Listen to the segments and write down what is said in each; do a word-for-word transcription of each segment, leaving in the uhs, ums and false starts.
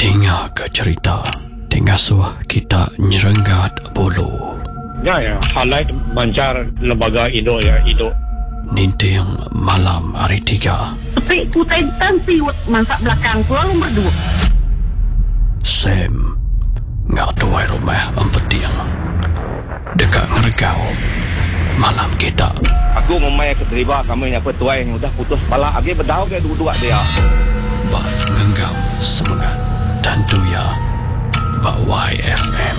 dengar ke cerita dengan suah kita nyerenggat bulu. Ya ya, highlight bancar lembaga Indo ya, Indo. Ninting malam hari tiga. Tapi ku taitan siwat masak belakang ku lalu berdua. Sam ngak tuai rumah empetiang dekat ngergau malam kita. Aku memang keterima kami yang petuai yang udah putus kepala. Agi berdau ke dua-dua dia. Bak ngenggam semangat tentu ya Bak Y F M.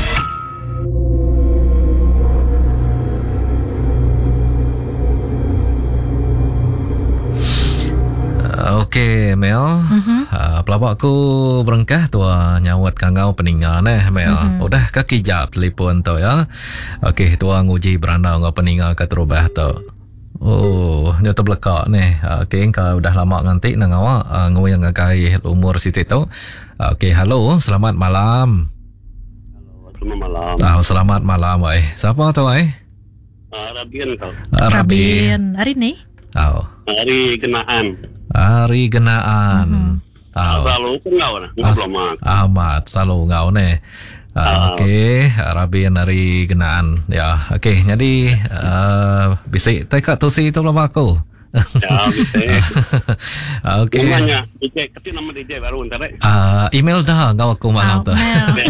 Okey Mel, uh-huh. uh, pelabak aku berengkah tu uh, nyawat kangau peninggal eh Mel. Uh-huh. Udah kaki jap telefon tu ya. Okey tu nguji beranda ngau peninggal kat rubah tu. Oh, nyata belakak ni. Okey kau udah lama ngantik nang awak uh, ngau yang ngagai umur situ tu. Okey halo, selamat malam. Halo, selamat malam. Oh, selamat malam ai. Siapa tu ai? Uh, Rabian kau. Uh, Rabian. Hari ni? Oh. Hari kenaan. Hari genaan. Mm-hmm. Oh. Selalu ngau nah, ngau Ahmad selalu ngau ni. Uh, uh. Okey, Rabian hari genaan. Ya, okey. Jadi uh, bisik tekak tu si tu belum aku. Ya, bisik. Okey. Namanya D J, ketik nama D J baru entar eh. Ah, uh, email dah ngau aku malam tu.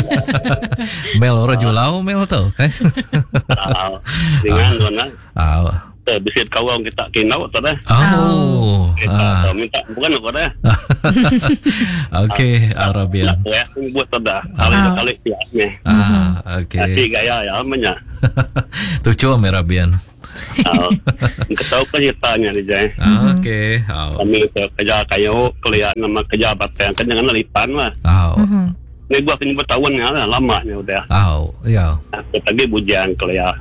Mail orang julau mail tu, kan? Ah, dengan mana? Ah. Bisit kawang kita kinau tu dah. Oh. Kita ah. minta bukan apa dah. Okey, Arabian. Ya, buat tu dah. Kalau kali siap ni. Ah, okey. Tapi gaya ya namanya. Tu cuma Arabian. Ah, kita tahu ceritanya dia. Ah, okey. Kami kerja kayu kuliah nama kerja batang kan jangan lipan lah. Oh. Ni gua kini bertahun ya, lamanya udah. Oh, ya. Kita lagi bujian kuliah.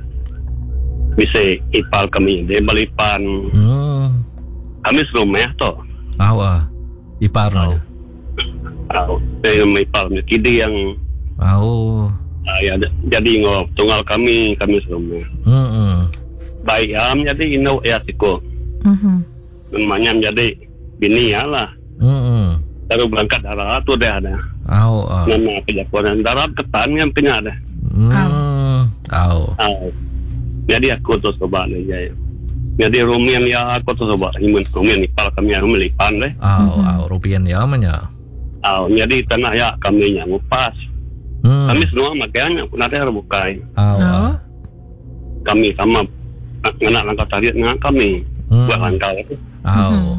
Bisa ipal kami dia balipan. Hmm. Kami serumah tu. Awak ipar no. Tahu. Saya ipal kidi yang. Oh. Uh, ya jadi ngop tunggal kami kami serumah. Hmm. Baik am jadi ino ya siko. Hmm. Namanya jadi bini ya lah. Hmm. Baru berangkat darat tu dah ada. Oh. Oh. Nama kejapuan darat ketan yang punya ada. Hmm. Oh. Oh. Jadi aku tu coba ni ya. Jadi rumian ya aku tu coba imun rumian ipal kami yang melipan deh. Oh, oh, rupian ya mana? Oh, jadi tanah ya kami yang ngupas. Hmm. Kami semua makanya pun ada yang bukai. Oh. Oh. Kami sama nak langkah tarik dengan kami hmm. buat langkah itu. Oh.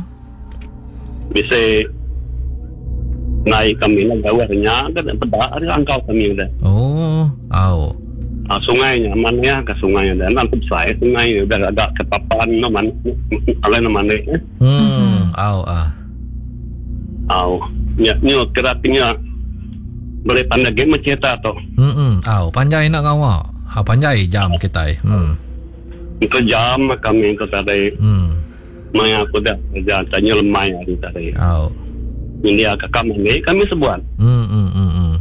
Bisa naik kami nak gawanya kan pada ada langkah kami udah. Oh. Oh. Ah, sungainya mana ya ke sungainya dan nanti saya sungai udah agak kepapan naman alai naman ni. Hmm. Oh. Ah. Oh. Nya nya kerapnya boleh pandai game cerita tu. Hmm. Oh, panjai nak ngawak. Ah, panjai jam kita. Hmm. Itu jam kami itu tadi. Hmm. Maya aku dah kerja tanya lemah hari tadi. Oh. Ini agak kami ni kami sebuat. Hmm. Hmm. Hmm.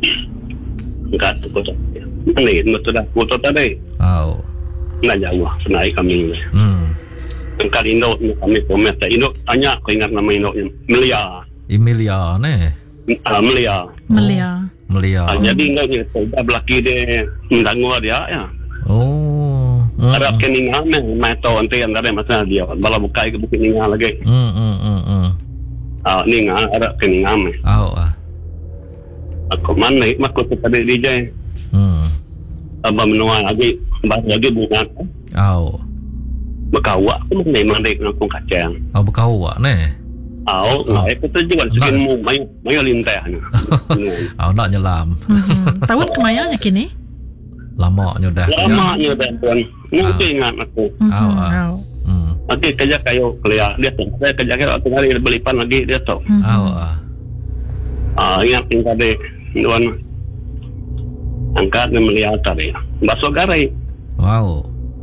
Enggak tu kota. Ni betul dah kota tadi. Oh. Nak jauh senai kami. Hmm. Engkau Indo kami komen tak Indo tanya aku ingat nama Indo Melia. Emilia ne. Ah Melia. Melia. Melia. Ah, jadi enggak ni sudah belaki dia mendangwa dia ya. Oh. Ada keningan ni mai tahu nanti antara masa dia. Bala buka ke bukit ningan lagi. Hmm. Hmm. Hmm. Hmm. Ah ningan ada keningan ni. Oh. Ah. Aku mana aku tu tadi D J. Hmm. Abang menua lagi, bahas lagi bunga. Oh. Berkawak tu mana mana kampung kacang. Oh, berkawak ne. Oh, oh. Aku tu jual sekian mu, mayu mayu lintah ni. Oh, nak nyelam. Hmm. Tahun kemayanya kini? Lamanya dah. Lamanya dah tuan. Mungkin ingat aku. Oh. Oh. Hmm. Nanti kerja kayu kuliah dia tu. Saya kerja kayu waktu hari belipan lagi dia tu. Oh. Ah, ingat tinggal deh, tuan. Angkat dan melihat tadi. Masuk garai. Wow.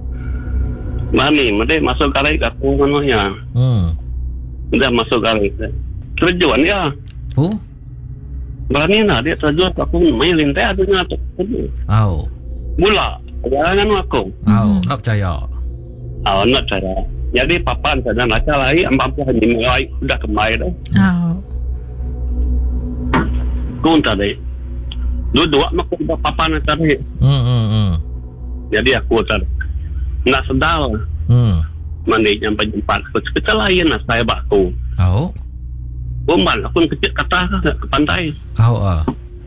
Mani, mesti masuk garai aku manunya. Hmm. Dah masuk garai. Terjuan ya. Oh. Berani lah dia terjuan aku main lintai adunya tu. Oh. Bula. Jangan aku. Oh, nak percaya. Oh, nak percaya. Jadi papan sedang nak lagi empat puluh lima udah kembali dah. Oh. aku tadi. Dua-dua aku papan tadi. Hmm hmm hmm. Jadi aku tadi nak sedal. Hmm. Mandi yang penjempat. Kecil lain lah saya bakku. Au. Gombal aku kecil kata ke pantai. Au ah.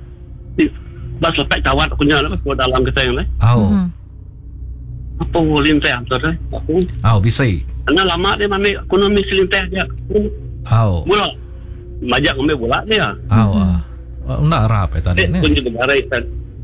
Bas lepas tawat aku nyala aku dalam kita yang lain. Au. Mhm. Apa lintah tadi? Aku. Au bisa. Karena lama dia mandi aku nak misi lintah dia. Au. Bola. Majak ambil bola dia. Au ah. Nak rap eh tadi Eh, ni. pun juga garai kan.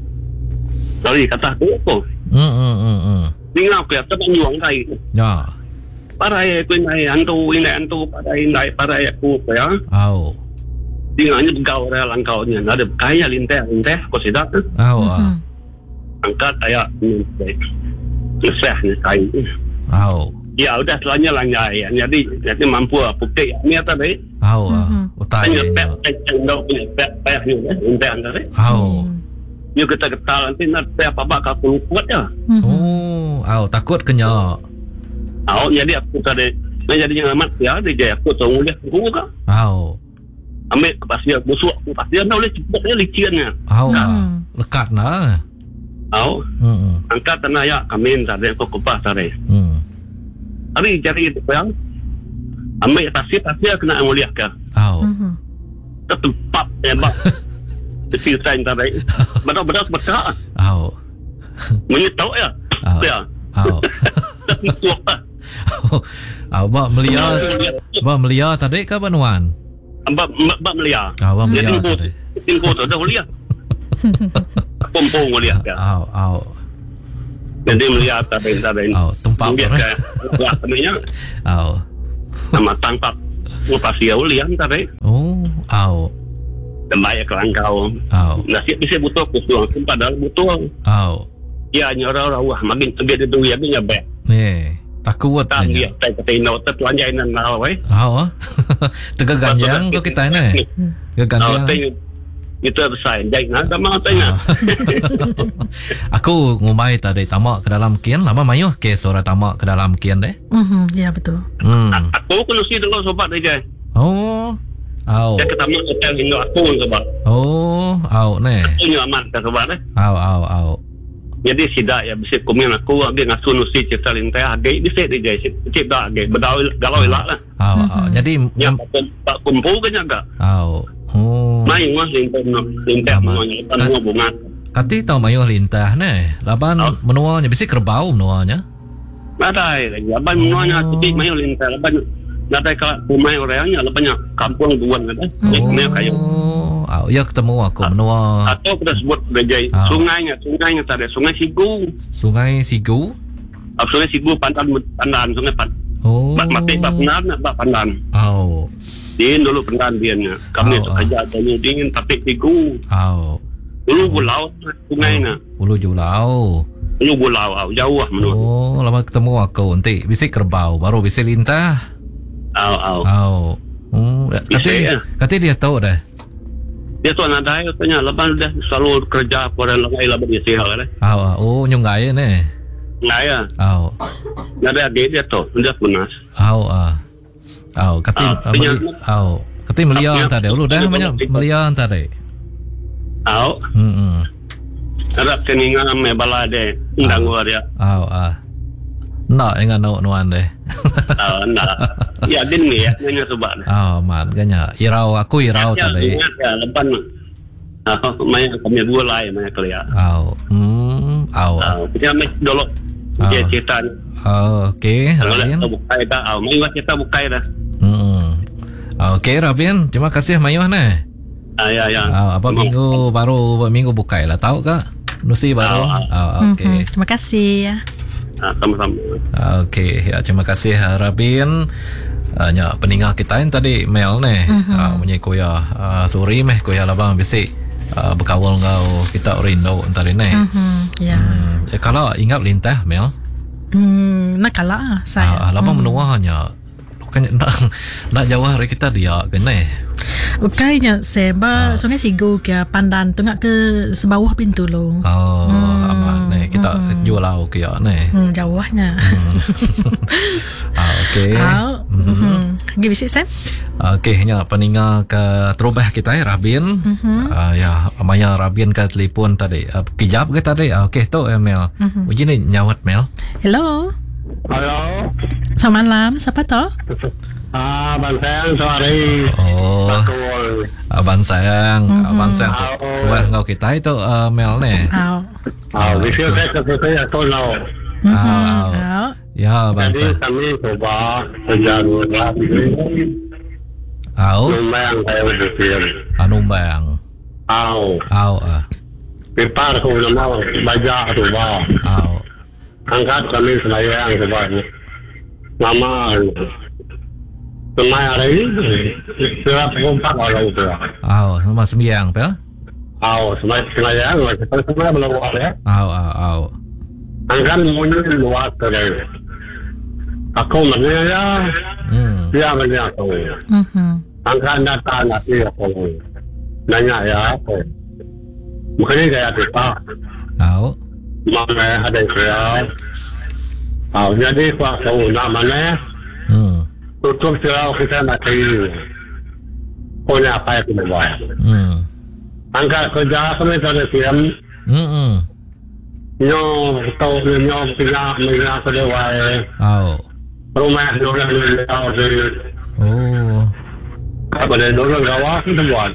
Dari kata aku apa? Hmm hmm hmm hmm. Tinggal aku ya, tak nyuang kai. Ya. Parai aku ini antu, ini antu, parai ini, parai aku ya. Au. Tinggalnya begau raya langkaunya. Ada kaya lintah, lintah, kau sedap. Au ah. Angkat ayat ini. Ngeseh ni kain. Au. Ya udah selanjutnya lanjai. Jadi jadi mampu putih ni tadi. Au ah. Utai Hanya pek nya. pek cendok punya pek pek ni lintah tadi. Au. Ni kita ketal nanti nak pek apa kau perlu kuat ya. Oh, au takut kenya. Au jadi aku tadi. Nah jadi yang amat ya dia aku tahu dia aku kan. Au. Ambil kepastian busuk kepastian dah boleh cepat dia liciannya. Au ah. Lekat nah. Au Hmm angkat tanah ya kami tadi aku kupas tadi. hmm. Hari jadi itu yang ambil pasir pasir kena mulia ke. Au. Mhm. Tempat tembak. Kecil saya tadi. Benar-benar betul. Au. Menyetau ya. Au. Ya. Au. Tua. Au bak melia. Bak melia tadi ke Banuan? Ambak ambak melia. Au bak Jadi melia aku tadi. tinggal tu dah mulia. Pompong mulia ke. Au au. Jadi melia tadi tadi. Au tempat Dia apa? kayak ya sebenarnya Au. sama tangkap pasir ulian tadi. Oh, au. Kembali ke langkau. Au. Nasib bisa butuh kusung. Padahal butuh. Au. Ya nyorau wah makin tegak itu ya dia baik. Ni. Takut Tak dia nya. tak ketino terlanjai nan naw eh. Au. Tega ganjang tu kita ni. Tega Oh, ganjang. ting itu besar. Jai nak sama tanya. Aku ngumai tadi tamak ke dalam kian lama mayuh ke suara tamak ke dalam kian deh. Mhm. Ya betul. Hmm. Aku kena si dulu sobat dia. Oh. Au. Dia ketemu hotel Indo aku sobat. Oh, au ni. Aku ni aman ke sobat eh. Au au au. Jadi sidak ya bisa komen aku dia ngasu nusi cerita lintah agak bisa dia cip dah agak bedau galau elak lah. Au au. Jadi Yang tak kumpul kan jaga. au. Oh. Main mas lintah lintah Lama. semuanya semua bunga. Kati tau mayuh lintah ni. Laban Oh. menuanya bisi kerbau menuanya. Ada lagi. Laban semuanya cuci main lintah laban. Ada kalau pemain orangnya lebihnya kampung duan ada. Ini kayu. Oh, au. Ya ketemu aku menua Atau kita sebut bejai Ah. sungainya, sungainya tadi sungai Sigu. Sungai Sigu. Ah, sungai Sigu pandan pandan sungai pan. Oh. Bak mati bak pandan, bak pandan. Au. Din dulu pandan dia. Kami Ah, ah. kerja dulu dingin tapi Sigu. Au. Dulu bulau sungainya. Ulu Julau. Dulu bulau au jauh ah menurut. Oh, lama ketemu aku nanti bisi kerbau baru bisi lintah. Au au. Au. Oh, Bisa, kati ya. kati dia tahu dah. Dia tu anak dah tanya lepas dah selalu kerja pada lengai lepas dia sihat kan. Au, oh nyungai ni. Nah ya. Au. Ada dia dia tu dia punas. Au ah. Au, kati Ah, uh, meli, punya- au. Kati melia punya- tadi. Ulu dah punya- banyak punya- melia tadi. Au. Hmm. Ada keningan me bala de ndang gua dia. Au ah. Nak ingat nak nuan deh. Ah nah. Ya din ni ya nanya sebab. Au, mat ganya. Irau aku irau Ya, tadi. ingat ya lepas. Ah, main kami dua lain main kelia. Au. Hmm, au. Ah, kita main dulu. Ah. Dia cerita. Oh, okey, Kalau Rabin. kita bukai dah, ah, main kita bukai dah. Hmm. Okey, Rabin. Terima kasih Mayuh ni. Ah ya ya. Ah, apa minggu baru apa minggu bukai lah tahu kak? Nusi baru. Ah, Ah, okey. Mhm. Terima kasih ya. Ah, sama-sama. Ah, okey, ya terima kasih Rabin. Uh, nya peninggal kita yang tadi Mel ni. Mhm. Ah, punya kuya uh, suri meh kuya labang bisi uh, berkawal ngau kita orindo antara ni. Mhm. Ya. Hmm. Eh, kalau ingat lintah Mel. Hmm, nak kalah saya. Ah, labang menua hanya kan nak nak jauh hari kita dia kan ni. Kayaknya seba sungai Sigu ke pandan tu ngak ke sebawah pintu lo. Oh, Hmm. amat ni. nih kita jual lau ke ya nih. Hmm, jauhnya. Ah, okey. Hao. Hmm. Gi bisik Sam. Okey, nya peninggal ke terubah kita ya Rabin. Mhm. Uh, ya, Maya Rabin ke telefon tadi. Uh, kejap ke tadi? Uh, Okey, tu eh, Mel. Mhm. Uji ni nyawat Mel. Hello. Halo. Selamat malam. Siapa tu? Ah, Bang Sayang, sorry. Oh, Betul. abang sayang, Mhm. abang sayang tu. Oh. Sudah ngau kita itu uh, Mel ni. Hao. Ah, bisa saya kata saya tolong. Mhm. Hao. Hao. Ya, abang Jadi sayang. kami coba berjalan lagi. Au, Lumayan saya berpikir. anu bang. Au, Au ah. pipar ko nama baca tu bah. Au. Angkat kami selayang sebab nama semai hari ini serap kompak kalau tu. Au, nama sembiang pel. Au, semai selayang, kita semai belum ada. Au, au, au. Angkat munyi luar terus. Aku mana ya? Hmm. Dia mana aku? Mhm. Angkat data nanti aku nanya ya apa? Mungkin saya kita Au. mana ada saya. Oh, jadi pak tahu namanya Hmm. tutup serau kita mati. Punya apa yang kita buat? Hmm. Angkat kerja kami tak siam. Hmm. Hmm. Nyo tahu nyo punya punya kedua. Au. Rumah orang orang dari Oh. apa dari orang Jawa kita buat.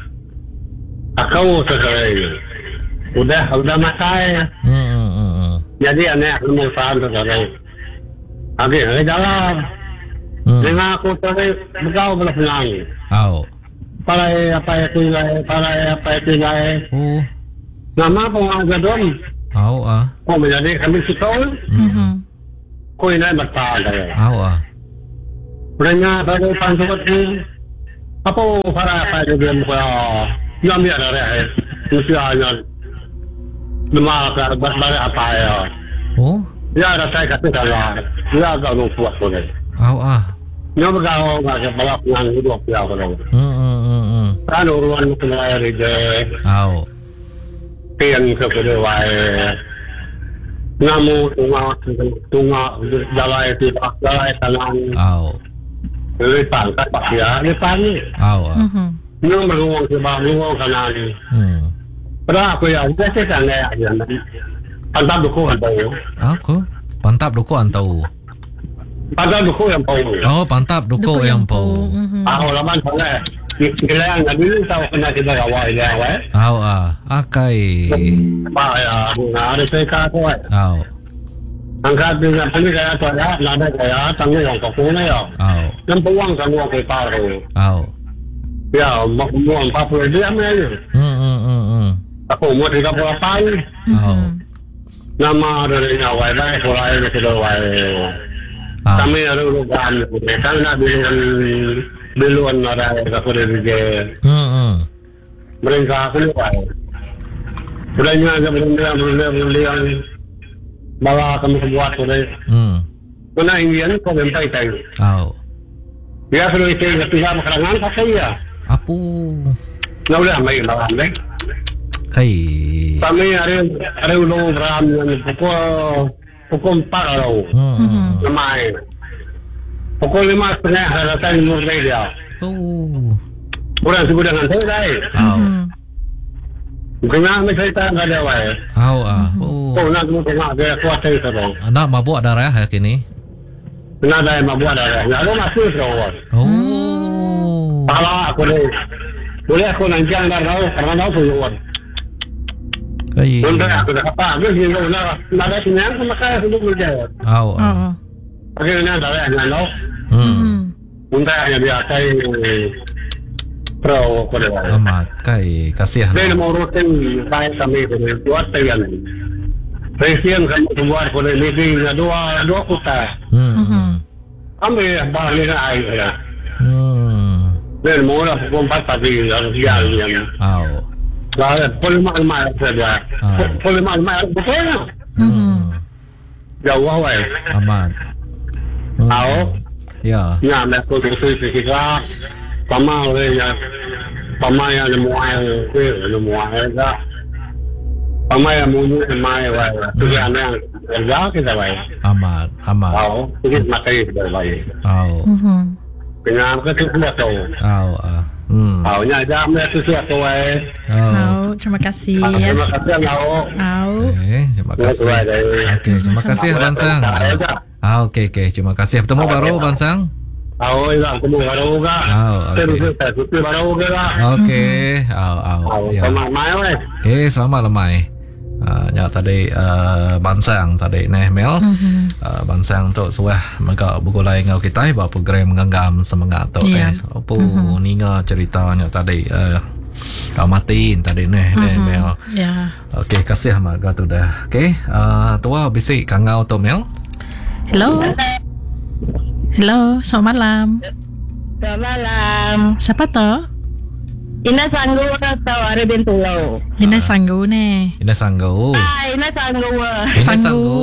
Aku sekarang udah udah makai. Hmm. Hmm. Hmm. Hmm. Jadi anak aku mau faham sekarang. Oke, ada jalan. Hmm. Dengan aku tadi berkau belah pulang. Au. Para apa itu lagi, para apa itu lagi. Oh. Nama pengajar dom. Au ah. Kau menjadi kami sekolah. Mhm. Kau ini bertahan. Au ah. Punya dari pansuat ni. Apa para apa itu dia muka. Yang dia ada reh. Mesti hanya lima kali berbalik apa ya. Oh. Ya ada saya kata kalau dia agak lupa boleh. Au ah. Nyo berkau nggak balap yang hidup ya kalau. Hmm. Hmm. Hmm. Hmm. Kan uruan kena rije. Au. Tiền ke kedua. Namu tunga tunga jalai tidak jalai tangan. Au. Lepas kat pak ya, lepas ni. Au ah. Mhm. Nyo beruang ke bang beruang kanan ni. Hmm. Pada aku ya, dia saya ni aja. Pantab duku yang bau. Aku pantap duko antau. Pantab duku yang bau. Oh, pantap duko yang po. Mhm. Ah, laman sana. Kira yang dulu tahu kena kita awal dia awal. Au ah. Akai. Pak ya, ada saya kata awal. Au. Angkat dengan ini saya tu ya, nada saya tanggung yang kau ni ya. Au. Nampak uang tanggung kita tu. Au. Ya, mau uang apa pun dia ambil. Hmm. Hmm. Hmm. Hmm. Aku mau tiga puluh apa? Au. Nama dari awal dah, mulai dari awal. Au. Kami ada urusan, kan nak biluan biluan ada aku dari dia. Hmm. Hmm. Mereka aku ni awal. Bulannya ada benda benda benda yang bawa kami buat boleh. Hmm. Mana Indian kau bentai tay. Au. Dia kalau itu ketika makanan apa ya? Apu. Nak boleh ambil bawa ambil. Kai. Kami ada ada ulung ram yang pukul pukul empat atau Hmm. lemai. Pukul lima setengah ada datang mulai dia. Oh. Orang sebut dengan saya dah. Au. Mhm. Kena ambil cerita tak ada wai. Au ah. Oh. Oh nak tengok tengok dia kuasa itu dong. Anak mabuk darah ya kini. Kena ada yang buat ada. Lalu masih terus. Oh. Kalau aku ni boleh aku nanti anda tahu karena tahu tujuan. Kai. Untuk aku dah apa? Aku sih nak nak ada sinyal sama saya sudah berjaya. Au ah. Oh. Okey ni ada yang tahu. Hmm. Mhm. Untuk yang dia saya pro aku dah. Amat kai kasih. Dia mau rutin baik kami buat tayang. Presiden kami buat pada meeting dua dua kota. Hmm. Kami balik air ya. Hmm. Dia mau lah pompa tadi yang dia yang. Au. Lalu polimak mak saja. Polimak mak betul. Hmm. Jauh awal. Amat. Hmm. Au. Ya. Ya, aku tu tu kita sama oleh ya. Sama yang muai tu, muai dah. Pamai munyu mai wai. Tujuan yang kerja kita wai. Amat, amat. Au, sedikit makai kita wai. Au, Mhm. Kenyang ke tu sudah tahu. au, ah. Hmm. Au nya jam dia tu sudah tahu wai. Au. Au, terima kasih ya. Terima kasih Au. Au. Okay, terima kasih. Okey, terima kasih Bansang. Ah, okey, okey. Terima kasih. Bertemu baru Bansang. Au, ila temu baru ga. Au, okey. Terus saya sudah baru ga. Okey, au, au. Au, Ya. selamat mai wai. Okey, selamat lemai. Uh, nya tadi uh, Bansang tadi neh Mel. Mhm. Uh, Bansang tu suah maka begulai ngau kita ba program mengenggam semangat tu Ya. eh. Apa ninga ceritanya tadi uh, kau matiin tadi neh neh Mel. Ya. Okey, kasih amat kau tu dah. Okey, uh, tua bisik kangau tu Mel. Hello. Hello, selamat malam. Selamat malam. Siapa tu? Ina Sanggu atau Arifin Tulau? Ina Sanggu ni. Ina sanggu. Ah, Ina Sanggu. Ina Sanggu.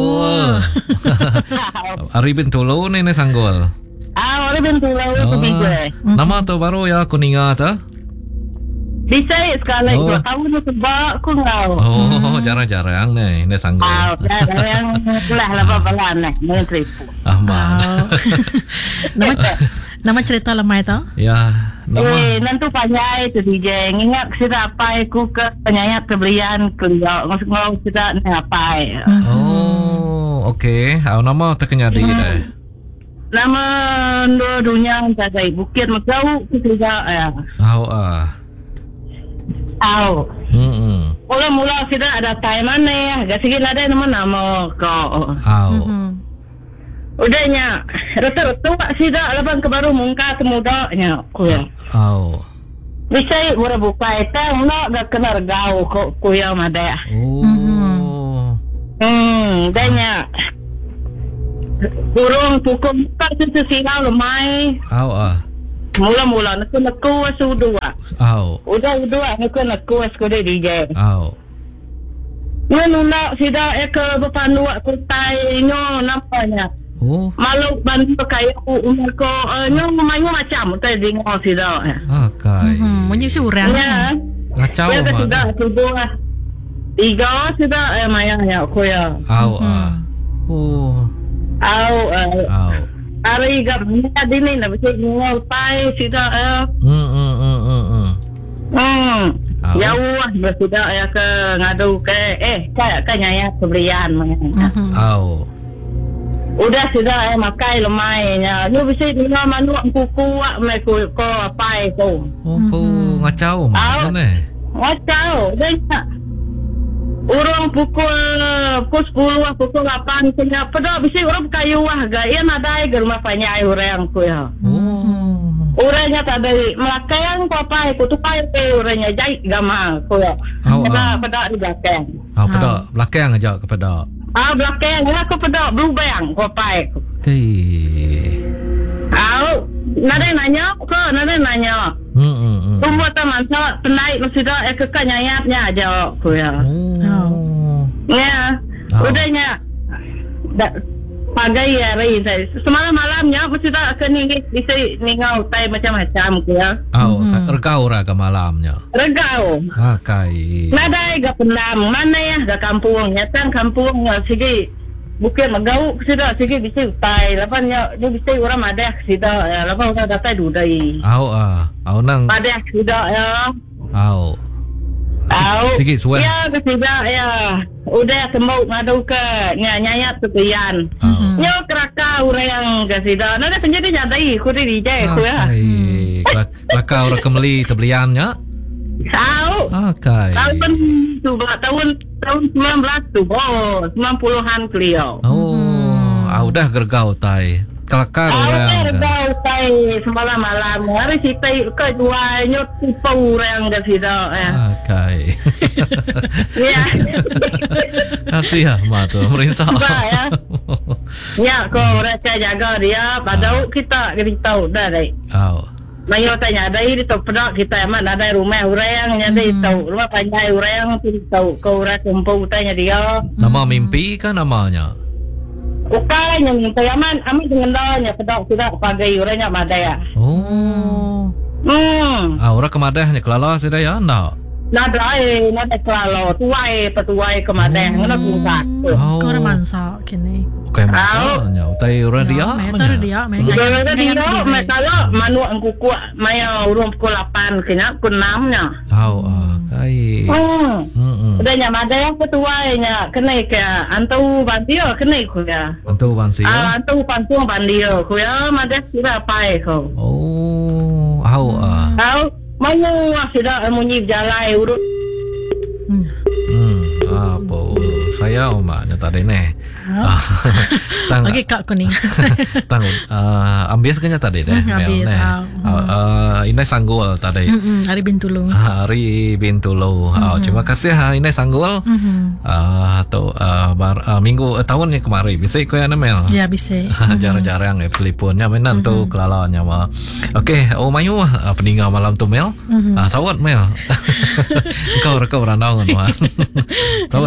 Arifin Tulau ni Ina sanggul. Ah, Arifin Tulau itu Oh, bisa. nama tu baru ya aku ningat ah. Bisa sekali Oh. dua tahun itu sebab aku ngau. Oh, jarang-jarang ni Ina sanggul. Ah, yang lah lepas belan nih, menteri. Ahmad. Au. nama nama cerita lemai tu? Ya, nama. Eh, nanti panjai tu D J. Ingat kita apa aku ke penyayat kebelian kelia. Ngau kita ni apa? Oh, okey. Au nama terkenyadi dah. Nama dua dunia saya Bukit Megau kita ya. Au ah. Au. Hmm. Mula-mula kita ada time mana ya. Gak sikit ada nama-nama kau. Au. Mhm. Udahnya, rata-rata wak sida laban ke baru muka temudanya kuya. Au. Bisa ura buka itu nak gak kena regau kok kuya madaya. Oh. Hmm, danya. Burung pukul tak tu silau lemai. Au ah. Mula-mula nak kena kuas udua. Au. Udah udua nak kena kuas kode D J. Au. Nunu nak sida eka berpandu aku tai nyo nampaknya. Oh. Malu bantu kayu umur ko nyo mayu macam tai dengar sida. Okay. Mhm. Mungkin si orang. Ya. Ngacau Saya mak. sudah sudah tiga sudah eh maya ya ko ya. Au ah. Oh. Au Au. hari gab ni dini na bisa ngau tai sudah eh. Hmm hmm hmm hmm. hmm. Hmm. Au. Jauh sudah ya ke ngadu ke eh kayak kanya ya kebelian maya. Mhm. Au. Udah sudah eh makai lemainya. Yo bisa dengar manu kuku wak me ko ko apa itu. Oh, ngacau mak Au. ni. Wacau, dah tak. Orang pukul pukul sepuluh, pukul lapan kena pada bisa orang kayu wah ga ia nadai ke rumah panjai orang ku ya. Oh. Orangnya tak ada melakang ko apa ku tu pai pe orangnya jai gama ku ya. Au, Pada au. pada di belakang. Au pada belakang aja kepada. Ah belakang lah ku pada blue bang ko pai. Okey. Au, nada nanya ko nada nanya. Hmm hmm hmm. Umur teman saya penai sudah eh kekanyayatnya aja ku ya. Oh. Ya, Oh. udahnya. Da, pagi hari saya. Semalam malamnya mesti tak akan ni bisa ningau tai macam-macam ke ya. Au, regau ra ke malamnya. Regau. Okay. Nada ga pendam mana ya ga kampung. Nyata kampung ya segi Bukit Megau sudah segi bisa tai. Lapan ya dia bisa orang madah sudah ya. Lapan orang datang dudai. Au ah. Au nang. Madah sudah ya. Au. Au. Sikit suah. Ya sudah ya. Udah semua ngadu ke nyayat sekian. Au. Nyo keraka orang yang gasida. Nada penjadi nyadai ku di D J ku ya. Okay. Kelakau ra kemeli tebeliannya. Tahu. Okay. Tahun tu tahun tahun sembilan belas tu. Oh, sembilan puluhan beliau. Oh, au dah gergau tai. Kelakar Tahu orang. ergau tai semalam malam. Hari si tai ke dua nyot tipu orang gasida ya. Okay. Ya. Kasih ah mak tu merinsak. Sebab ya. Ya, kau rasa jaga dia. Padahal kita kita tahu dah dai. Au. Mayo tanya dari itu pedak kita emang ada rumah orang yang ada tahu rumah panjai orang tu tahu kau orang kumpul tanya dia. Nama mimpi kan namanya? Ukay yang minta aman aman dengan danya pedak tidak pakai orangnya madaya. Oh. Hmm. Ah, orang kemadahnya kelala sudah ya ndak? nada eh nada kalau tuai petuai kemadang ngono ku kat. Oh. Kau ada mansa kini. Okay, masalahnya. Utai radio. Meta dia, meta dia. Dia kalau manu angku kuat maya urung pukul lapan kena pukul enam nya. Oh, ah, kai. Oh. Hmm. Udah nya madang petuai nya kena ke antau bandio kena ku ya. Antau bansi. Ah, antau pantung bandio ku ya madang sira pai ko. Oh, au ah. Au mau sudah munyi jalan urut. Hmm. Hmm, apa saya omaknya tadi nih. Tang. Lagi kak kuning. Tang. Uh, ambias kanya tadi deh. Ambias. Uh, ini sanggul tadi. Hmm, Hari Bintulung. Hari Bintulung. Uh, terima kasih ha ini sanggul. Uh, atau uh, bar, uh, minggu uh, tahun yang kemarin bisa ikut ya Mel. Ya bisa. Jarang-jarang ya teleponnya mainan tu kelalanya mah. Okey, oh mayu uh, peninggal malam tu Mel. Uh, sawat Mel. Kau rekau randang kan. Hello.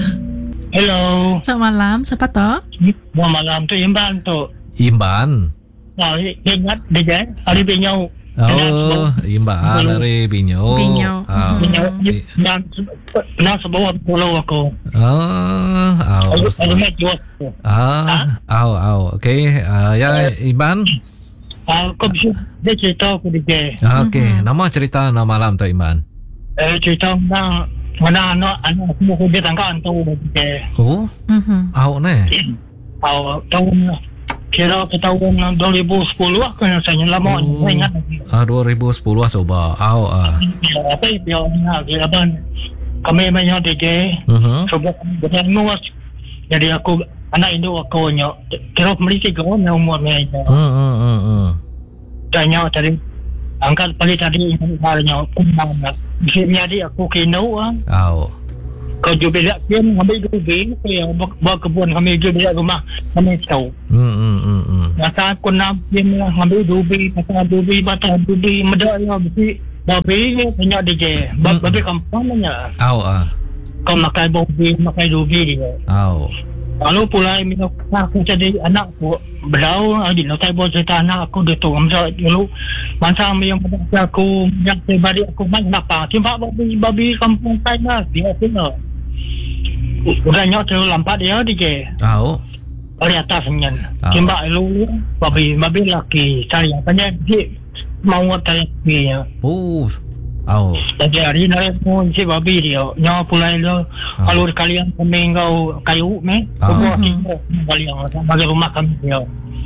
Hello. Selamat malam. Siapa tu? Selamat malam tu Imban tu. Imban. Ah, ingat dia hari Binyau. Oh, Imban dari Binyau. Binyau. Oh. Binyau dan nak sebawa pulau aku. Oh, oh. Alamat jual. Ah, au au. Okey, uh, ya Imban. Ah, kau bisa dia cerita aku dia. Okey, nama cerita nama malam tu Imban. Eh, cerita tentang mana anak anak semua dia tangkan tu dia. Oh, Mhm. au ne. Ah, tahun kira tahun dua ribu sepuluh kan saya lama Oh. saya ingat. Ah, dua ribu sepuluh coba. Au ah. Apa dia nak dia apa kami banyak D J. Mhm. Sebab betul nuas. Jadi aku anak Indo aku nya kira Malaysia kau nak umur mereka. Hmm hmm hmm. hmm. Tanya tadi angkat pagi tadi barangnya kumang nak. Jadi aku kena ah. Au. Kau juga lihat dia ambil dubi, saya bawa kebun kami juga lihat rumah kami tahu. Hmm hmm hmm. hmm. Masa aku nak dia ambil dubi, masa dubi batang dubi medaknya mesti babi banyak D J. Babi kampung mana? Au ah. Kau makan dubi, makan dubi dia. Au. Lalu pula minum aku jadi anak aku berau di notai bos cerita anak aku dia tu masa dulu masa yang pada aku yang pribadi aku main apa timpa babi babi kampung saya dia sini udah nyok terlalu lambat dia D J Au. dari atasnya Ah. timpa lu babi babi laki cari apanya dia mau tanya dia Oh. Au. jadi hari ni pun si babi dia nyok pula lu kalau kalian kami kau kayu me Ah. buat kita kalian bagi rumah kami dia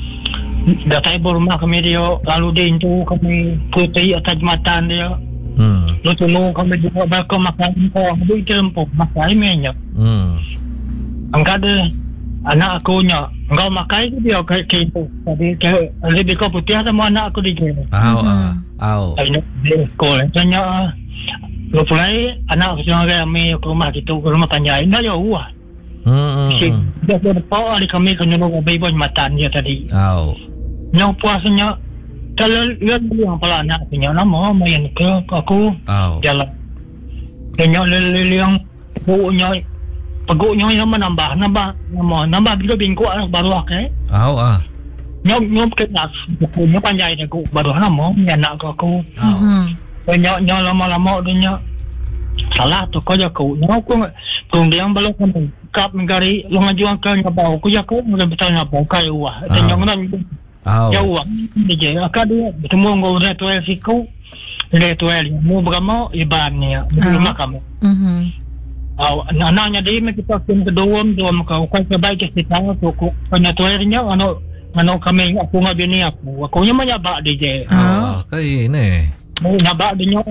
dah tahu rumah kami dia lalu dia itu kami putih atas jembatan dia Hmm. lu tolong kami juga bakal makan kau ambil tempoh makan ini nya Hmm. angkat dia anak aku nya engkau makan dia kayak gitu jadi ke lebih kau putih sama anak aku dia Au ah. Au. dia sekolah tanya lu pulai anak aku jangan kami ke rumah gitu ke rumah panjang dah jauh ah Hmm si hmm. dia berapa hari kami kena nunggu bayi bos matan dia tadi Au. yang puasnya kalau lihat yang pala anak punya nama main ke aku Au. jalan tanya lele yang pokoknya peguknya yang menambah nambah nama nambah bila bingku baru ke Au ah. nyop nyop ke nak punya panjang dia aku baru nama anak aku Au. banyak nyok lama-lama dia salah tu kau jago nyok aku kemudian belum kamu kap negari lu ngajuan ke nyabau aku jago udah betul nyabau kayu wah tanya orang Au. jauh dia akak dia semua ngau ritual siku ritual mu berama ibannya di rumah kamu Mhm. Aw, anaknya dia mai kita pun kedua dua kau kau sebaik kita tu aku punya tuernya ano ano kami aku ngabi ni aku aku nya menyabak dia Au. Kai ni. mau nyabak dia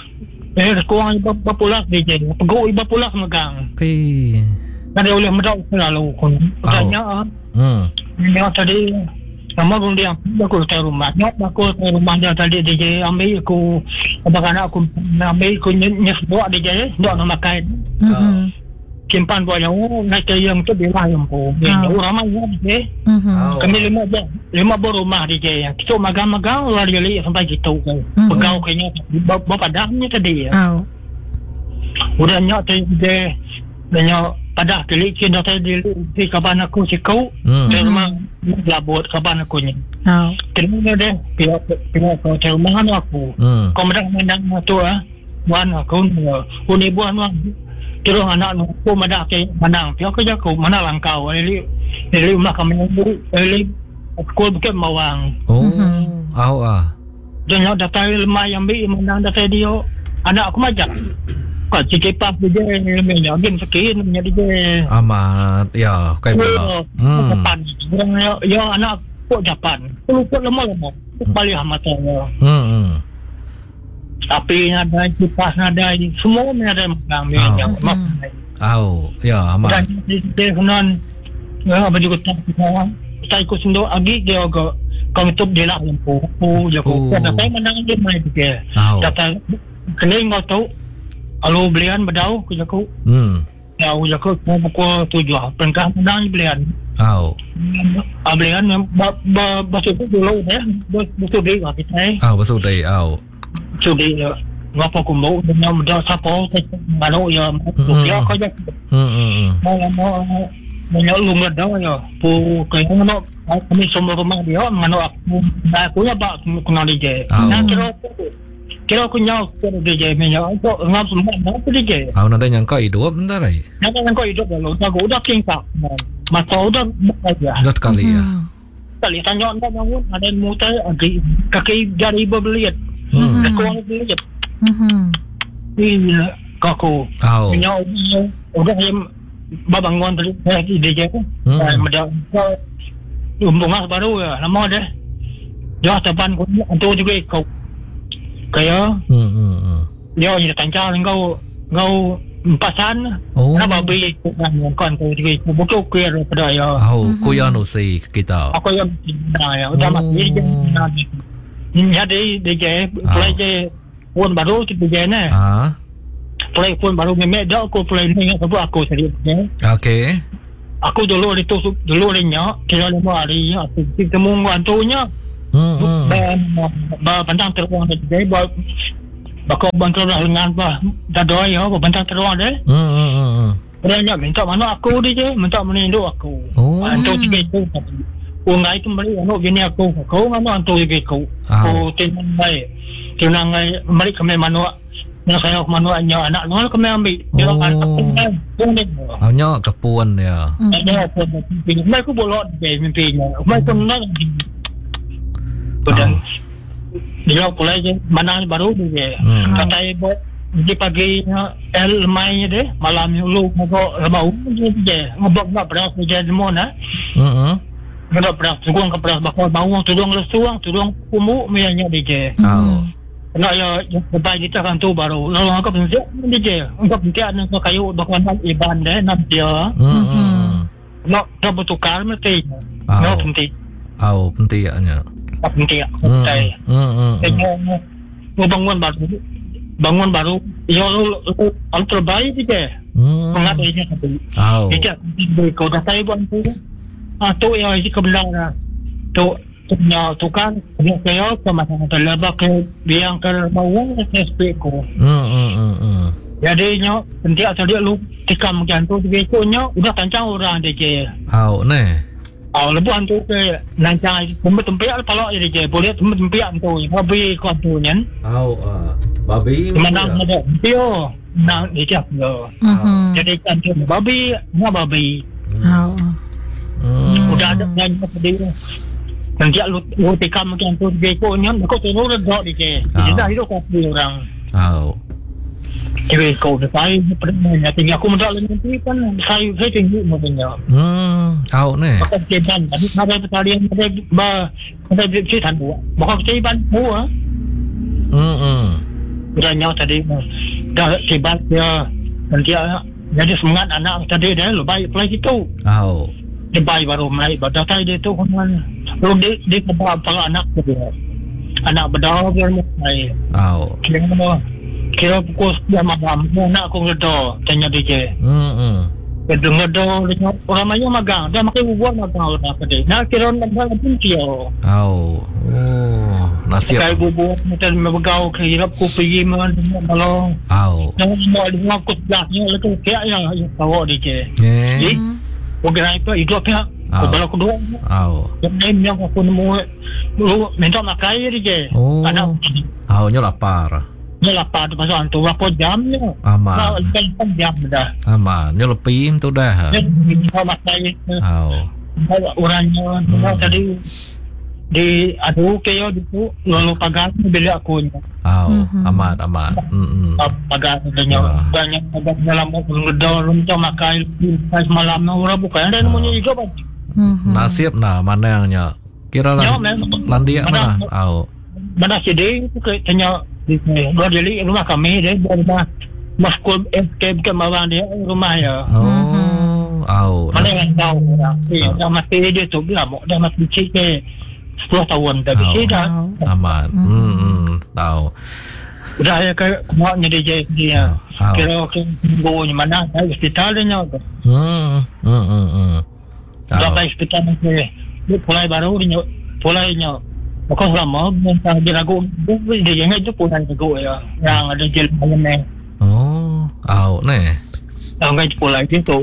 eh kurang bapulas dia pegou bapulas megang Kai. kan dia boleh medau selalu kun tanya Hmm. dia tadi sama pun dia aku ke rumah nyok aku ke rumah dia tadi dia ambil aku abang anak aku ambil aku nyes buat dia buat nak makan Mhm. simpan buat yang naik ke yang tu dia lah yang pun dia ramai dia Mhm. kami lima buah lima buah rumah dia kita magang-magang lari lari sampai gitu kan Mhm. pegau kayaknya bapak damnya tadi ya Au. udah nyok dia dia nyok pada kali kita tadi di kaban aku si kau Hmm. di rumah labot kaban aku ni Au. terima deh pihak pihak kau rumah aku Hmm. kau mendang mendang tu ah buan aku uni buan lah kira anak aku mana ke manang pia kerja aku mana langkau ini ini rumah kami ini aku bukan mawang oh au ah jangan datang lemah yang bi manang datang dia anak aku macam kau cekap dia ni game sekian menjadi dia amat ya kai bola hmm Japan yang yang anak aku Japan lupa lama-lama balik amat saya hmm tapi ada kipas ada semua ada macam ni yang mak au ya amat dan dia kenan ya apa juga tak tahu saya ikut sendo agi dia agak kami tu dia lah yang pu dia ko ada saya menang dia main dia datang kena ngau tahu alo belian bedau ku jaku hmm ya u jaku pukul tujuh pengkah menang belian au ah belian ba ba ba tu dulu ya betul dia kita au betul dai au Jadi ngapa aku mau dengan muda siapa kalau ya dia kau je hmm hmm mau mau mau lu ngada ya pu kayak ngono kami semua rumah dia ngono aku aku ya pak kenal dia nah kira kira aku nyau kira dia menyo aku ngap semua apa dia au nada nyangka hidup bentar ai nada yang kau hidup lalu aku udah kingsak masa udah aja udah kali ya kali tanya anda bangun ada mutai agi kaki jari berbelit hmm aku beli Mhm. ini kaku au Minyak udah yang babangun tadi saya di D J tu. Mudah umbungan baru ya, lama dah. Dia depan aku untuk juga kau kayak hmm hmm dia ni tanya engkau engkau pasan kenapa beli kan kau juga buku kira pada ya. au kuya no sei kita Aku yang ya udah mati ni jadi D J play je pun baru kita D J ni. ah Play pun baru memek dah aku play ni sebab aku sendiri ni. okey Aku dulu itu dulu lenya kira lima hari aku ketemu antunya. hmm hmm Ba bantang teruang dia ba bakau bantang dengan ba dadoi ya ba bantang teruang dia. hmm hmm Dia minta mana aku dia minta menindu aku. Oh. Antu tiga itu. Ungai kembali anak bini aku. Kau mana antu tiga aku. Kau tenang baik. Tenang baik kembali kami mana nak saya mana nya anak nol kami ambil. Dia akan kepuan. au nya kepuan ya Ada apa mimpi. Mai aku bolot dia mimpinya. Mai tenang. Kemudian dia pulai je mana baru dia. Katai buat di pagi el mai deh malam lu mau mau je ngobok nak beras je semua na. hmm Nak beras tuang ke beras bakal bawang tudung lesuang tudung kumu mianya dia. au Nak ya baik kita kan tu baru. Lalu aku pensiap dia. Aku pensiap nak kayu bakal nak iban deh nak dia. hmm Nak nak bertukar mesti. Au. Nak penting. au pentingnya Tak penting. hmm Saya. hmm hmm Mau bangun baru. Bangun baru. Ya lu lu terbaik dia. hmm Mengatainya satu. au Dia kau dah saya buat tu. Ah tu yang isi kebelang lah. Tu punya tu kan dia saya ke masa terlebak ke biang ke bawang ke spek ko. hmm hmm hmm Jadi nya penting tadi lu tikam jantung tu besoknya udah tancang orang dia je. au ne Oh lebuan tu ke nancang tempat tempat palak jadi je. Boleh tempat tempat tu. Babi kau tu nyen. au ah babi Mana ada dia. Nang dia je. Mhm. Jadi kan tu babi, nak babi. Au. hmm Udah ada yang tadi. Nanti lu lu tikam macam tu besoknya kau tu lu dah dia. Jadi dah hidup kau orang. au Jadi kau dah saya pernah tinggal aku muda nanti kan saya saya tinggi macamnya. hmm au ne Aku keban tapi ada pertalian ada ba ada cerita tan dua. Bakal cerita ban dua. hmm hmm Udah nyawa tadi dah keban dia nanti jadi semangat anak tadi dah lu baik play gitu. au Dia baik baru mulai pada tadi dia tu kan. Lu dia dia kepada para anak dia. Anak berdoa dia mulai. au Kira kira pukul sepuluh malam nak aku ngedor tanya dia je. hmm hmm Dia ngedor orang maya magang dia makan buah magang orang tadi. Nah kira nak pun dia. au oh nasib Kai bubur macam megau kira aku pergi mana kalau au jangan mau di aku belakangnya lepas kayak ya bawa dia je. eh Jadi program itu hidupnya aku baru kedua. au Yang yang aku nemu lu minta makan dia je. oh Anak au nya lapar Dia lapar tu pasal tu berapa jamnya. Aman. Nah, kan jam dah. Aman. Ni lebih tu dah. Dia kau masai Au. orangnya Hmm. tadi di aduh kayo dito lalu pagar bila aku nya. Au. Mhm. Aman, aman. Hmm. Pagar nya Ah. banyak banyak dalam ngedor untuk makai pas malam na ora bukan ada Ah. namanya juga Pak. Mhm. Nasib nah mana yang nya. Kira Ya, lah memang. landia mana? Mana? Au. Mana sedih tu ke tanya di dua jeli rumah kami dia dari rumah maskul escape ke bawah dia rumah ya. Oh. Au. Mana Nas- yang tahu orang. Ah. Dah masih dia tu bila mau dah masih cik ke sepuluh tahun dah Ah. bisa dah. Aman. Hmm. hmm. Tahu. Dah ya ke mau nya dia dia. Ah. Kira ke minggu ni mana dah hospital dia nya. Hmm. Hmm. Hmm. hmm. Dah Tahu. baik hospital ni dia pulai baru dia pulai nya. Bukan lama minta dia ragu dia yang itu pulai ragu ya. Yang ada gel malam ni. Oh. Au. Nih. Yang itu pulai dia tu.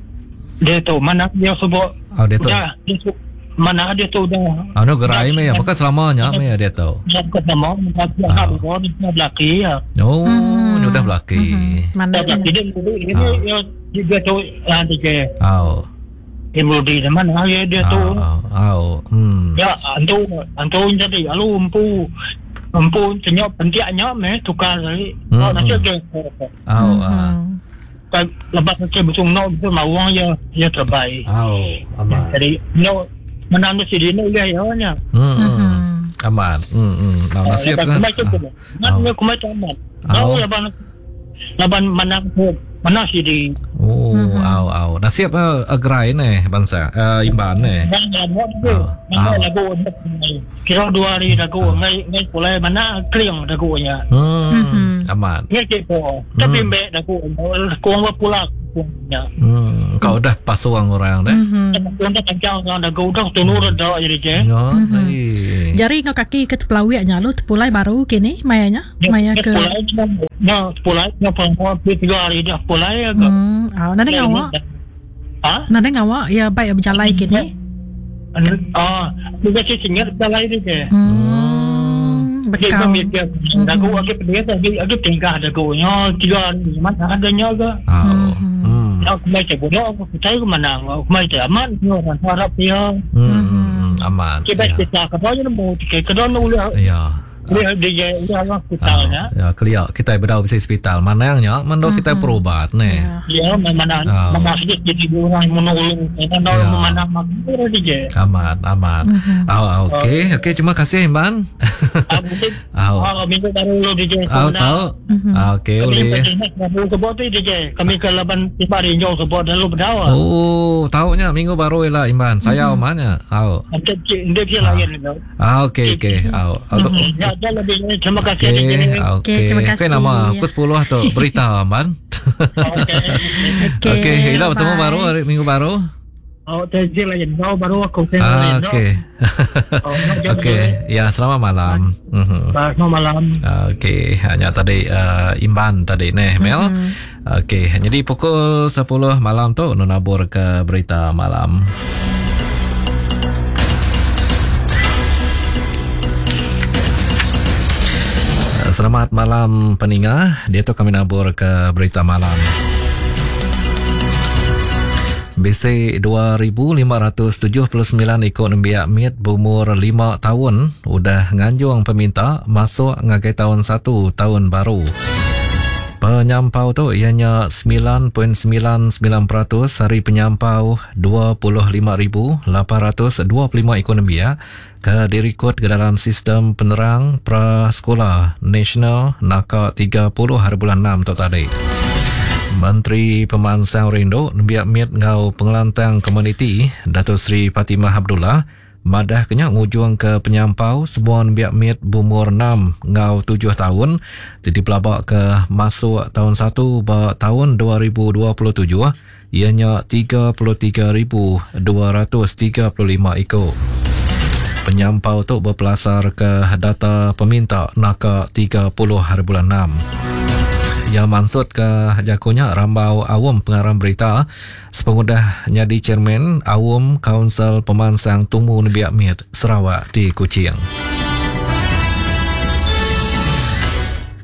Dia tu mana dia sebut Au dia tu. dah dia tu mana dia tu dah Au no gerai me ya. Pakai selamanya me ya dia tu. dah ketemu minta dia Ah. nak bawa dia belaki ya. Oh. Hmm. Ni udah belaki. Mhm. Mana Dah belaki dia dulu Ah. ini dia dia tu ah dia Au. Emrodi di mana ya dia tu. Au. Au. Hmm. Ya antu antu jadi alu empu empu senyap pentiaknya me tukar dari. Hmm, Oh nanti hmm. ke. Au. ah. Kan lepas ke betul nak betul mau orang ya ya terbaik. Au. Aman. Jadi no mana ada sini ni ya ya nya. Hmm. hmm. Mhm. Aman. Hmm. hmm. Nah, nasib kan. Macam tu. Mana aku macam mana? Tahu laban laban mana mana sini. Oh, Mhm. au au. Nasib uh, agrai ni bangsa. Uh, imban ni. Yang lama tu, Ah. mana Ah. lagu kira dua hari lagu, ngai ngai pulai mana kriang lagunya. Hmm. Mhm. Aman. Ngai kepo, tapi mbak lagu, kuang pula kuangnya. Hmm. Kau dah pasuang orang dah. Mhm. Kuang dah panjang orang lagu, dah tunur dah jadi je. No. Mhm. eh. Jari ngau kaki ke pelawiknya lu pulai baru kini mayanya maya ke Pulai, nah pulai, nah perempuan tiga hari dah pulai ke. hmm ah nade ngawa Ah, nade ngawa ya baik berjalai kini ah, juga sih singgah dah lain je. hmm Dia bekau memikir lagu agak pedih lagi agak tingkah lagunya tiga hari mana adanya ke. Au. Mhm. Hmm. Aku mai cakap bodoh aku percaya ke mana aku mai cakap aman orang harap dia Hmm. hmm. Aman. kita Ya. kita ke bawah mau ke ke dalam ulu Ya. dia dia dia orang Ah, hospitalnya ya, kelia kita berada di hospital. Mana yang nya? Mendo kita berobat ni. Ya. dia mana Ah. mana sedikit jadi orang menolong dan Ya. orang mana makmur dia Aman, aman. Mhm. Au, au, okey. Okey, terima kasih Imban. aku mungkin Au. ah minggu baru lu dia Au tahu. Mhm. Ah, okey, kami boleh. baru sebut tu dia kami ke laban tiba hari jauh sebut dan lu berdawa Oh, tahunya minggu baru lah Imban. Saya omanya. Au. macam dia dia lain tu Ah, okey, okey. Au. Au. tu- ya dia lebih terima kasih Okey, dia Okey, okey. terima Okey, kasih. nama aku sepuluh tu berita Imban. okey Okey, kita bertemu bye. baru hari minggu baru. oh dia lain baru baru aku tengok Ah, lain okey. Okey, ya selamat malam. Mhm. Selamat malam. Okey, hanya tadi uh, Imban tadi nih Mel. Okey, jadi pukul sepuluh malam tu nunabur ke berita malam. Selamat malam peningah. Dia tu kami nabur ke berita malam. B C dua ribu lima ratus tujuh puluh sembilan ikut nembiak mit berumur lima tahun udah nganjung peminta masuk ngagai tahun satu tahun baru. Penyampau tu ianya sembilan perpuluhan sembilan sembilan peratus hari penyampau dua puluh lima ribu lapan ratus dua puluh lima ikut nembiak ke dirikut ke dalam sistem penerang prasekolah nasional Naka tiga puluh hari bulan enam tu tadi. Menteri Pemansang Rindo nembiak mit ngau pengelantang komuniti Datuk Seri Fatimah Abdullah madah kenya ngujung ke penyampau semua nembiak mit berumur enam ngau tujuh tahun jadi pelabak ke masuk tahun satu ba tahun dua ribu dua puluh tujuh ianya tiga puluh tiga ribu dua ratus tiga puluh lima ikut. Penyampau tu berpelasar ke data peminta Naka tiga puluh hari bulan enam. Yang maksud ke jakunya Rambau Awam Pengarang Berita sepengudah jadi Chairman Awam Kaunsil Pemansang Tumu Nebiak Mit Sarawak di Kuching.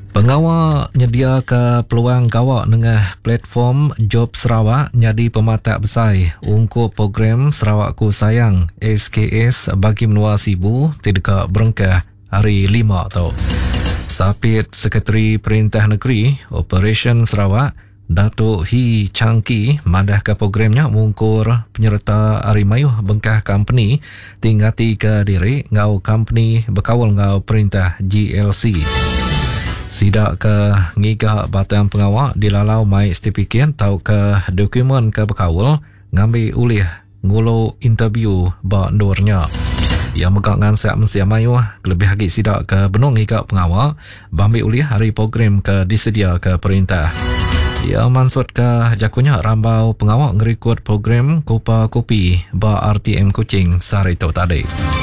Pengawal nyedia ke peluang gawak dengan platform Job Sarawak jadi pematak besar untuk program Sarawakku Sayang S K S bagi menua sibu tidak berengkah hari lima tu. Sapit Sekretari Perintah Negeri Operation Sarawak Datuk Hi Changki madah ke programnya mungkur penyerta Arimayuh Bengkah Company tinggati ke diri ngau company berkawal ngau perintah G L C. Sidak ke ngigak batang pengawal dilalau mai sertifikat tau ke dokumen ke berkawal ngambil ulih ngulo interview bak ndurnya. Yang megak ngan siap mensiap mayuh lebih lagi sidak ke benung ngigak pengawal bambil ulih hari program ke disedia ke perintah. Ia maksud ke jakunya rambau pengawal ngerikut program Kupa Kopi ba R T M Kuching sarito tadi.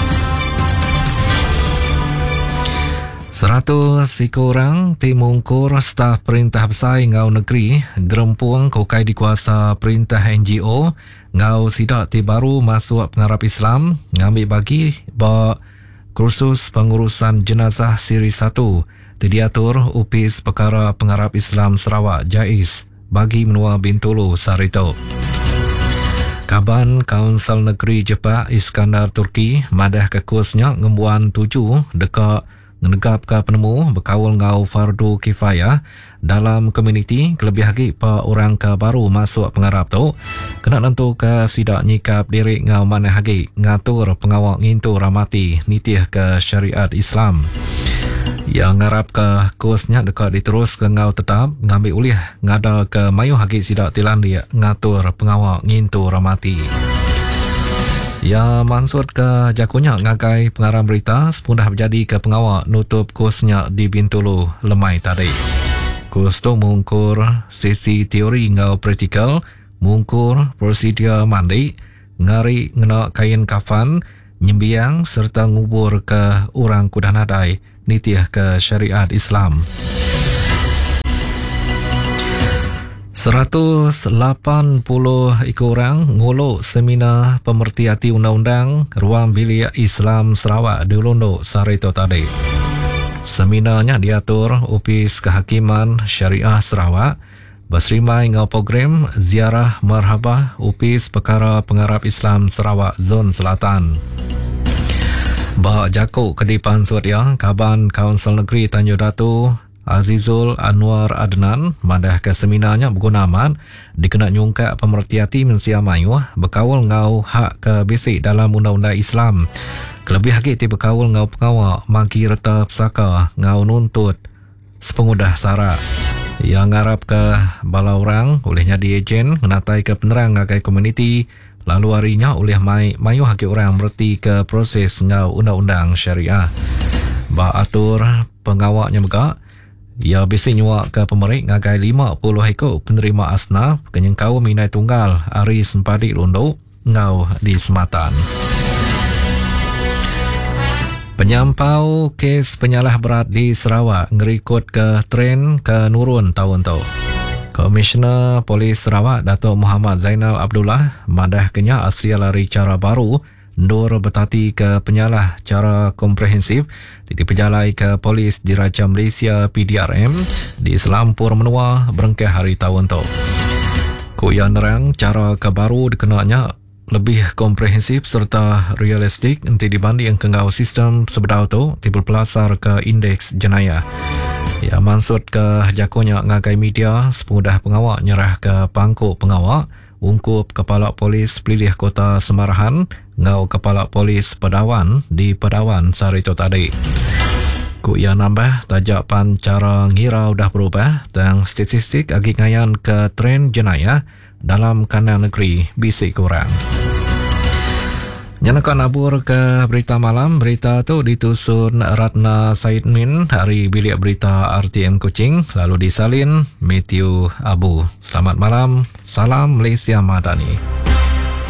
Seratus orang timungkur staf perintah besar ngau negeri gerempuang kokai dikuasa perintah N G O ngau sidak ti baru masuk pengarap Islam ngambil bagi ba kursus pengurusan jenazah siri satu diatur Upis Perkara Pengarap Islam Sarawak Jais bagi menua Bintulu sarito. Kaban Kaunsil Negeri Jepak Iskandar Turki madah ke kursnya ngembuan tujuh dekat menegap ke penemu berkawal ngau fardu kifayah dalam komuniti kelebih lagi pa orang ke baru masuk pengarap tu kena tentu ke sidak nyikap diri ngau mana lagi ngatur pengawal ngintu ramati nitih ke syariat Islam. Yang ngarap ke kursnya dekat diterus ke ngau tetap ngambil ulih ngada ke mayu lagi sidak tilan dia ngatur pengawal ngintu ramati. Ya maksud ke jakunya ngagai pengarang berita sepundah berjadi ke pengawal nutup kursnya di Bintulu lemai tadi. Kurs tu mungkur sesi teori ngau praktikal, mungkur prosedur mandi, ngari ngena kain kafan, nyembiang serta ngubur ke orang kuda nadai nitih ke syariat Islam. seratus lapan puluh orang nguluk seminar pemerhati undang-undang Ruang Bilik Islam Sarawak di Londo sarito tadi. Seminarnya diatur Upis Kehakiman Syariah Sarawak berserimai ngau program Ziarah Marhabah Upis Perkara Pengarap Islam Sarawak Zon Selatan. Bah jakuk kedipan suria Kaban Kaunsil Negeri Tanjung Datu Azizul Anwar Adnan madah ke seminarnya berguna amat dikena nyungkak pemerhati mensia mayuh berkawal ngau hak ke basic dalam undang-undang Islam. Kelebih lagi ti berkawal ngau pengawal magi reta pesaka ngau nuntut sepengudah syarat. Yang ngarap ke bala orang olehnya di ejen menatai ke penerang ngagai komuniti lalu harinya oleh mai mayuh haki orang merti ke proses ngau undang-undang syariah. Ba atur pengawaknya megak ia bisi nyuak ke pemerik ngagai lima puluh ekor penerima asnaf kenyengkau minai tunggal hari sempadik Londo ngau di Sematan. Penyampau kes penyalah berat di Sarawak ngerikut ke tren ke nurun tahun tu. Komisioner Polis Sarawak Datuk Muhammad Zainal Abdullah madah kenya asia lari cara baru Nur bertati ke penyalah cara komprehensif diperjalai ke polis Diraja Malaysia P D R M di Selampur Menua berengkah hari tahun tu. Kuya nerang cara kebaru dikenanya lebih komprehensif serta realistik nanti dibanding kengau sistem sebedau tu tiba pelasar ke indeks jenayah. Ya maksud ke jakunya ngagai media semudah pengawal nyerah ke pangkuk pengawal ungkup Kepala Polis Pelilih Kota Semarahan ngau Kepala Polis Pedawan di Pedawan sarito tadi. Ku ia nambah tajapan cara ngira dah berubah dan statistik agi ngayan ke tren jenayah dalam kanal negeri bisik kurang. Nyanakan abur ke berita malam. Berita tu ditusun Ratna Said Min dari Bilik Berita R T M Kuching lalu disalin Matthew Abu. Selamat malam. Salam Malaysia Madani.